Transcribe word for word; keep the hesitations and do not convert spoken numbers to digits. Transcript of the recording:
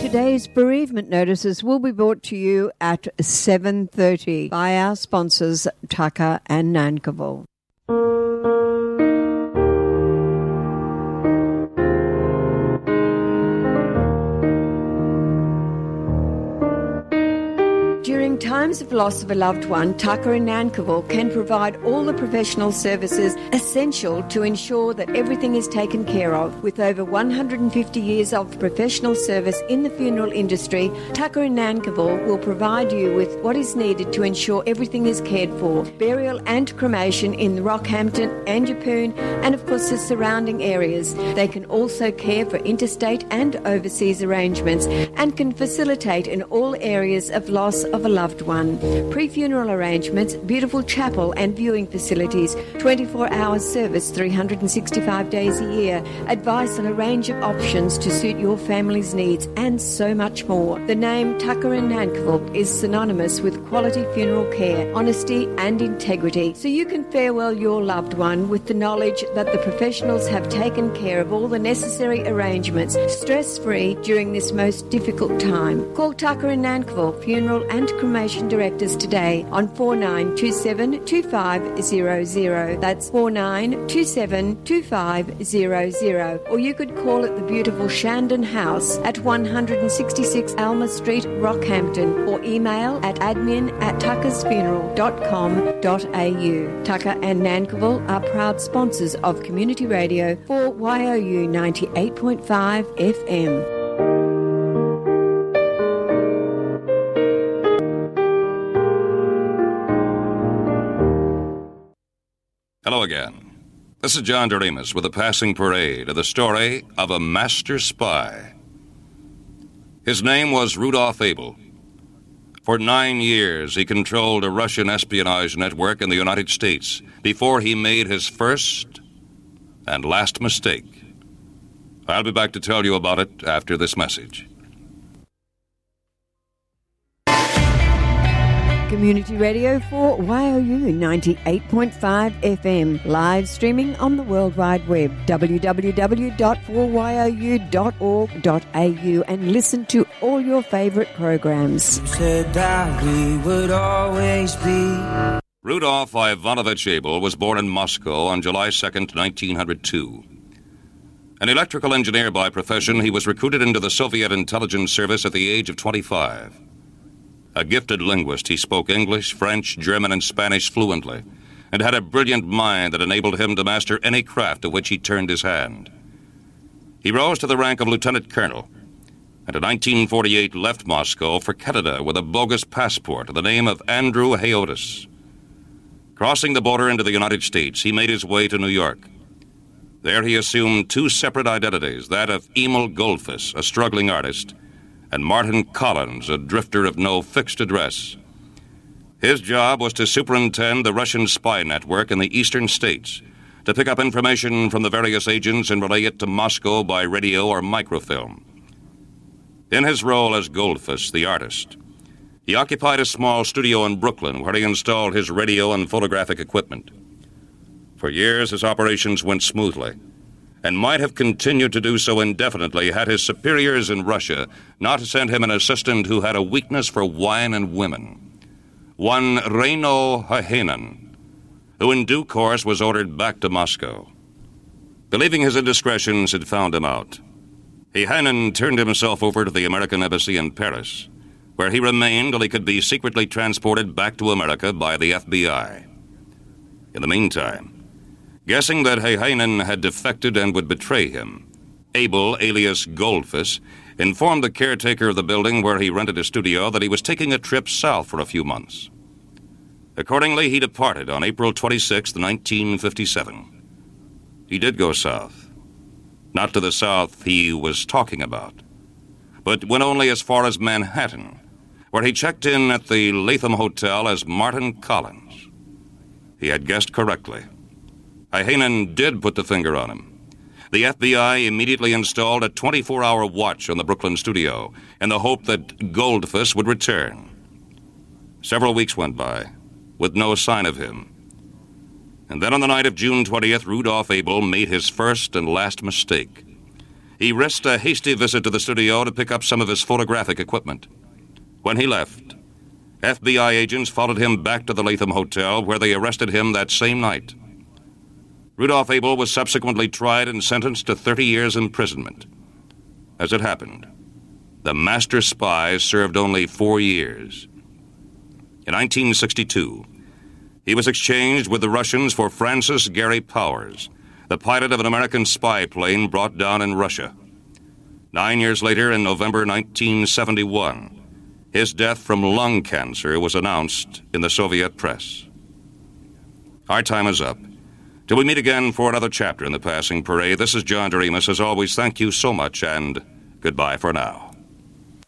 Today's bereavement notices will be brought to you at seven thirty by our sponsors, Tucker and Nankerville. During times of loss of a loved one, Tucker and Nankerville can provide all the professional services essential to ensure that everything is taken care of. With over one hundred fifty years of professional service in the funeral industry, Tucker and Nankerville will provide you with what is needed to ensure everything is cared for. Burial and cremation in Rockhampton and Yeppoon and of course the surrounding areas. They can also care for interstate and overseas arrangements and can facilitate in all areas of loss of a loved one. Pre-funeral arrangements, beautiful chapel and viewing facilities, twenty-four hour service three hundred sixty-five days a year, advice on a range of options to suit your family's needs and so much more. The name Tucker and Nankerville is synonymous with quality funeral care, honesty and integrity, so you can farewell your loved one with the knowledge that the professionals have taken care of all the necessary arrangements stress-free during this most difficult time. Call Tucker and Nankerville Funeral and Cremation Directors today on four nine two seven two five zero zero. That's four nine two seven two five zero zero. Or you could call at the beautiful Shandon House at one sixty-six Alma Street, Rockhampton, or email at admin at tuckersfuneral dot com dot a u. Tucker and Nankerville are proud sponsors of Community Radio for Y O U ninety-eight point five F M. Hello again. This is John Doremus with a passing parade of the story of a master spy. His name was Rudolf Abel. For nine years, he controlled a Russian espionage network in the United States before he made his first and last mistake. I'll be back to tell you about it after this message. Community Radio for Y O U ninety-eight point five F M, live streaming on the World Wide Web, w w w dot four y o u dot org dot a u, and listen to all your favorite programs. You said that we would always be. Rudolf Ivanovich Abel was born in Moscow on July second, nineteen oh two. An electrical engineer by profession, he was recruited into the Soviet intelligence service at the age of twenty-five. A gifted linguist, he spoke English, French, German, and Spanish fluently, and had a brilliant mind that enabled him to master any craft to which he turned his hand. He rose to the rank of lieutenant colonel, and in nineteen forty-eight left Moscow for Canada with a bogus passport of the name of Andrew Heotis. Crossing the border into the United States, he made his way to New York. There he assumed two separate identities, that of Emil Goldfuss, a struggling artist, and Martin Collins, a drifter of no fixed address. His job was to superintend the Russian spy network in the eastern states, to pick up information from the various agents and relay it to Moscow by radio or microfilm. In his role as Goldfuss, the artist, he occupied a small studio in Brooklyn where he installed his radio and photographic equipment. For years, his operations went smoothly, and might have continued to do so indefinitely had his superiors in Russia not sent him an assistant who had a weakness for wine and women, one Reino Haheinen, who in due course was ordered back to Moscow. Believing his indiscretions had found him out, Haheinen turned himself over to the American embassy in Paris, where he remained till he could be secretly transported back to America by the F B I. In the meantime, guessing that Haheinen had defected and would betray him, Abel, alias Goldfuss, informed the caretaker of the building where he rented a studio that he was taking a trip south for a few months. Accordingly, he departed on April twenty-sixth, nineteen fifty-seven. He did go south. Not to the south he was talking about, but went only as far as Manhattan, where he checked in at the Latham Hotel as Martin Collins. He had guessed correctly. Haheinen did put the finger on him. The F B I immediately installed a twenty-four hour watch on the Brooklyn studio in the hope that Goldfuss would return. Several weeks went by, with no sign of him. And then on the night of June twentieth, Rudolf Abel made his first and last mistake. he risked a hasty visit to the studio to pick up some of his photographic equipment. When he left, F B I agents followed him back to the Latham Hotel, where they arrested him that same night. Rudolph Abel was subsequently tried and sentenced to thirty years imprisonment. As it happened, the master spy served only four years. In nineteen sixty-two, he was exchanged with the Russians for Francis Gary Powers, the pilot of an American spy plane brought down in Russia. Nine years later, in November nineteen seventy-one, his death from lung cancer was announced in the Soviet press. Our time is up. Till we meet again for another chapter in the Passing Parade, this is John Doremus. As always, thank you so much, and goodbye for now.